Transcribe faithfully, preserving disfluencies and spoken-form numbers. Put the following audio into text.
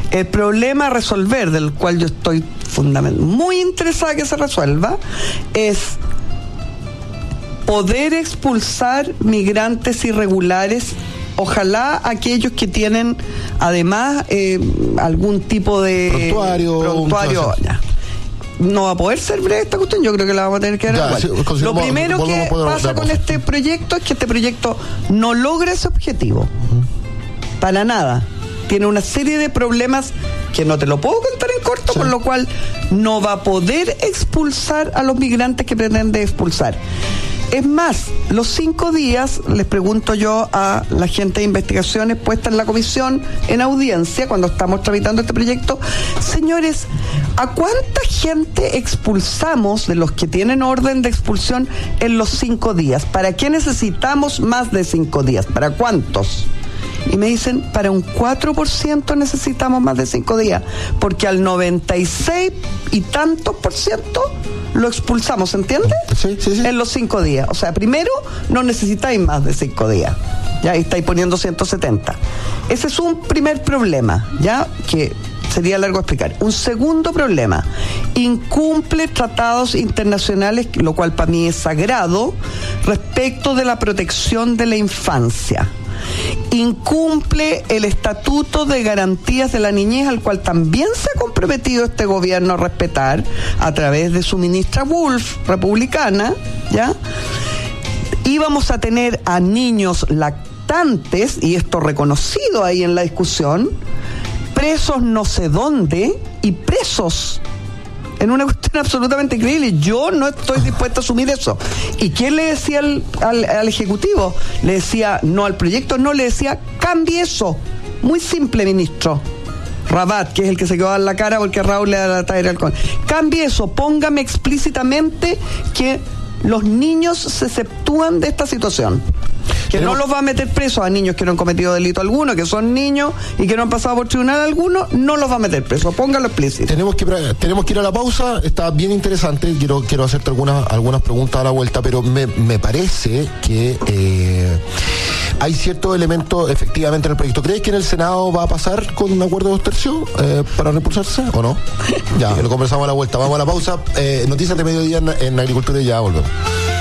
El problema a resolver, del cual yo estoy fundamentalmente muy interesada que se resuelva, es poder expulsar migrantes irregulares, ojalá aquellos que tienen además eh, algún tipo de prontuario, prontuario ya. No va a poder ser breve esta cuestión, yo creo que la vamos a tener que dar igual. Sí, lo primero que pasa con este proyecto es que este proyecto no logra ese objetivo. Uh-huh. Para nada. Tiene una serie de problemas que no te lo puedo contar en corto, sí. Por lo cual no va a poder expulsar a los migrantes que pretende expulsar. Es más, los cinco días, les pregunto yo a la gente de investigaciones puesta en la comisión, en audiencia, cuando estamos tramitando este proyecto, señores, ¿a cuánta gente expulsamos de los que tienen orden de expulsión en los cinco días? ¿Para qué necesitamos más de cinco días? ¿Para cuántos? Y me dicen, para un cuatro por ciento necesitamos más de cinco días, porque al noventa y seis y tantos por ciento lo expulsamos, ¿entiendes? Sí, sí, sí. En los cinco días. O sea, primero, no necesitáis más de cinco días. Ya ahí estáis poniendo ciento setenta. Ese es un primer problema, ya, que sería largo explicar. Un segundo problema, incumple tratados internacionales, lo cual para mí es sagrado, respecto de la protección de la infancia. Incumple el Estatuto de Garantías de la Niñez, al cual también se ha comprometido este gobierno a respetar a través de su ministra Wolf, republicana, ¿ya? Íbamos a tener a niños lactantes, y esto reconocido ahí en la discusión, presos no sé dónde y presos en una cuestión absolutamente increíble. Yo no estoy dispuesta a asumir eso. ¿Y quién le decía al, al, al Ejecutivo? Le decía, no al proyecto, no, le decía, cambie eso. Muy simple, ministro Rabat, que es el que se quedó en la cara porque Raúl le da la talla al con. Cambie eso, póngame explícitamente que los niños se exceptúan de esta situación. Que no los va a meter presos a niños que no han cometido delito alguno, que son niños y que no han pasado por tribunal alguno, no los va a meter presos, póngalo explícito. Tenemos que tenemos que ir a la pausa, está bien interesante, quiero quiero hacerte algunas algunas preguntas a la vuelta, pero me, me parece que eh, hay ciertos elementos efectivamente en el proyecto. ¿Crees que en el Senado va a pasar con un acuerdo de dos tercios eh, para repulsarse o no? Ya, lo conversamos a la vuelta, vamos a la pausa. Eh, noticias de mediodía en, en Agricultura y ya volvemos.